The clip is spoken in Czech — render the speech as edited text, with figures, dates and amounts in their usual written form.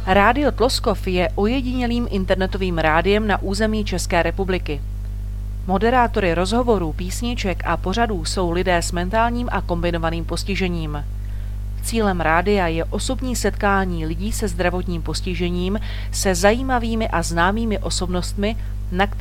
Rádio Tloskov je ojedinělým internetovým rádiem na území České republiky. Moderátory rozhovorů, písniček a pořadů jsou lidé s mentálním a kombinovaným postižením. Cílem rádia je osobní setkání lidí se zdravotním postižením se zajímavými a známými osobnostmi, na